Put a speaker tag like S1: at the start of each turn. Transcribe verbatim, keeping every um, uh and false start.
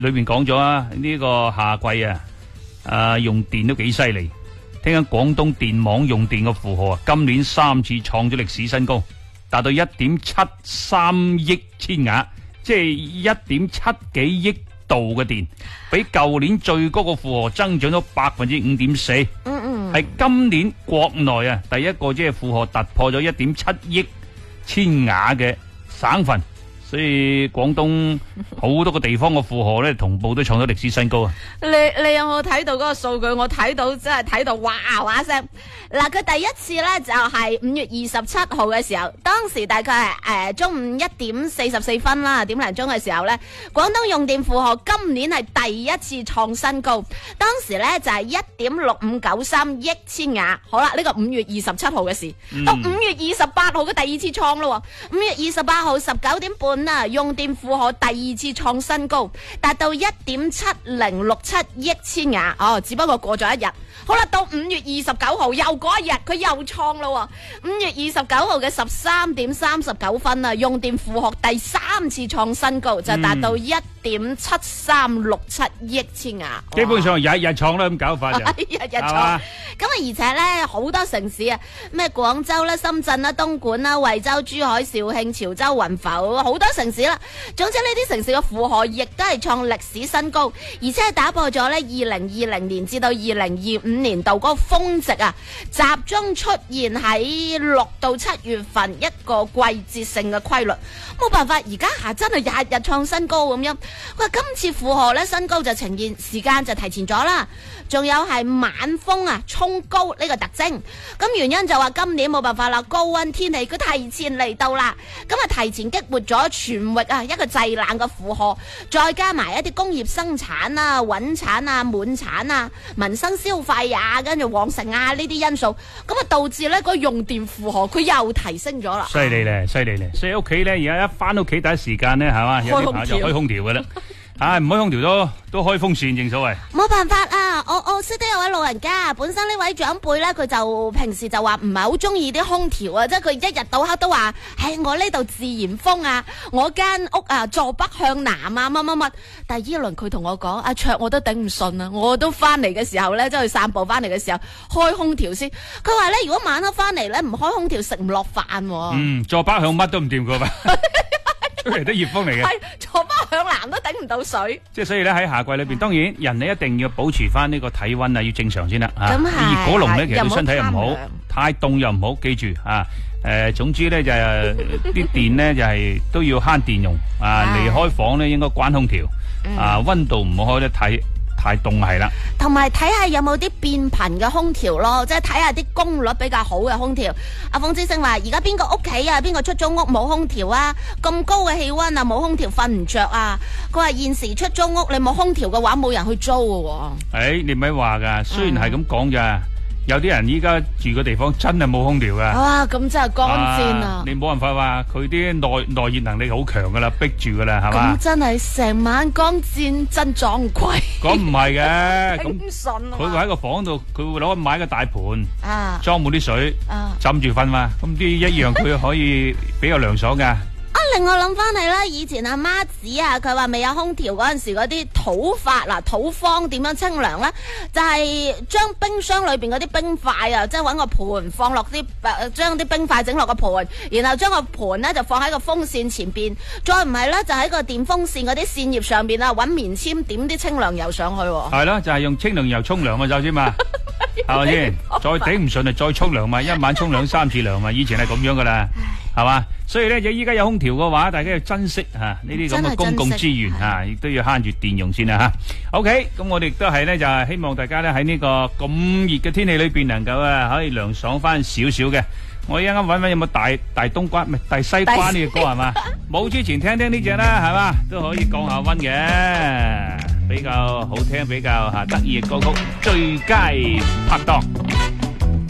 S1: 裏邊講咗啊，呢個夏季啊，啊用電都幾犀利。聽緊廣東電網用電嘅負荷啊，今年三次創咗歷史新高，達到一點七三億千瓦，即係一點七幾億度嘅電，比舊年最高嘅負荷增長咗百分之五點四。
S2: 嗯嗯，
S1: 係今年國內啊第一個即係負荷突破咗一點七億千瓦嘅省份。所以廣東好多個地方嘅負荷咧，同步都創咗歷史新高啊！
S2: 你你有冇睇到嗰個數據？我睇到真係睇到哇哇聲。嗱，佢第一次咧就係五月二十七號嘅時候，當時大概係誒、呃、中午一點四十四分啦，點零鐘嘅時候咧，廣東用電負荷今年係第一次創新高，當時咧就係一點六五九三億千瓦。好啦，呢、這個五月二十七號嘅事，嗯、到五月二十八號嘅第二次創咯。五月二十八號十九點半。用電負荷第二次創新高，達到一點七零六七億千瓦。哦，只不過過咗一日。好啦，到五月二十九號又嗰一日，佢又創咯。五月二十九號嘅十三點三十九分啊，用電負荷第三次創新高，就達到一點七三六七億千瓦。
S1: 基本上日日創啦，咁搞法就
S2: 日日創。咁啊，而且咧好多城市啊，咩廣州啦、深圳啦、東莞啦、惠州、珠海、肇慶、潮州、雲浮，好多城市啦。總之呢啲城市嘅負荷亦都係創歷史新高，而且係打破咗咧二零二零年至到二零二五年度嗰個峰值啊，集中出現喺六到七月份一個季節性嘅規律。冇辦法，而家下真係日日創新高咁樣。佢話今次負荷咧新高就呈現時間就提前咗啦，仲有係晚風啊衝高呢個特徵。咁原因就話今年冇辦法啦，高溫天氣佢提前嚟到啦，咁啊提前激活咗全域啊一個製冷嘅負荷，再加埋一啲工業生產啊、穩產啊、滿產啊、民生消費啊，跟住旺盛啊呢啲因素，咁啊導致咧個用電負荷佢又提升咗啦。
S1: 犀利咧，犀利咧！所以屋企咧而家一翻屋企第一時間咧係嘛，有啲朋友就開空調嘅啦。啊，唔開空調都都開風扇，正所謂。
S2: 冇辦法啊！我我識得有位老人家，本身呢位長輩咧，佢就平時就話唔係好中意啲空調啊，即係佢一日到黑都話，係我呢度自然風啊，我間屋啊坐北向南啊，乜乜乜。但係依輪佢同我講，阿卓我都頂唔順啊，我都翻嚟嘅時候咧，即係去散步翻嚟嘅時候開空調先。佢話咧，如果晚黑翻嚟咧唔開空調食唔落飯。
S1: 嗯，坐北向乜都唔掂噶嘛。出嚟都熱風嚟嘅，
S2: 係坐北向南都頂唔到水。
S1: 即係所以咧喺夏季裏邊，當然人咧一定要保持翻呢個體溫啊，要正常先啦。
S2: 咁係
S1: 熱火龍咧，其實對身體又唔好，太凍又唔好。記住啊，誒，總之咧就係啲電咧就係都要慳電用啊。離開房咧應該關空調啊，溫度唔好開得太太凍係啦。
S2: 同埋睇下有冇啲變頻嘅空調咯，即係睇下啲功率比較好嘅空調。阿馮之星話：而家邊個屋企啊，邊個出租屋冇空調啊？咁高嘅氣溫啊，冇空調瞓唔着啊！佢話現時出租屋你冇空調嘅話，冇人去租嘅喎。
S1: 誒，你咪話噶，雖然係咁講咋。有啲人依家住嘅地方真係冇空調噶，
S2: 哇！咁真係乾戰啊！
S1: 你冇辦法話佢啲內內熱能力好強噶啦，逼住噶啦，係嘛？
S2: 咁真係成晚乾戰真撞鬼。
S1: 咁唔係嘅，咁
S2: 唔信啊！
S1: 佢會喺個房度，佢會攞買個大盤
S2: 啊，
S1: 裝滿啲水啊，浸住瞓嘛，咁啲一樣佢可以比較涼爽噶。
S2: 啊！令我諗翻起咧，以前阿媽子啊，佢話未有空調嗰陣時嗰啲土法嗱土方點樣清涼咧？就係、是、將冰箱裏邊嗰啲冰塊啊，即係搵個盤放落啲誒，將啲冰塊整落個盤，然後將個盤咧就放喺個風扇前邊，再唔係咧就喺個電風扇嗰啲扇葉上邊啊，搵棉籤點啲清涼油上去。
S1: 係咯，就係、是、用清涼油沖涼啊，就先嘛，係咪先？再頂唔順啊，再沖涼嘛，一晚沖兩三次涼嘛，以前係咁樣噶啦。係嘛，所以咧，就依家有空調嘅話，大家要珍惜吓呢啲咁嘅公共資源吓，亦都要慳住電用先啦吓。OK，咁我哋亦都係咧，就係希望大家咧喺呢個咁熱嘅天氣裏邊，能夠啊可以涼爽翻少少嘅。我一陣間搵搵有冇大大冬瓜，唔係大西瓜呢個歌係嘛？冇之前聽聽呢隻啦，係嘛，都可以降下溫嘅，比較好聽，比較吓得意嘅歌曲，最佳拍檔。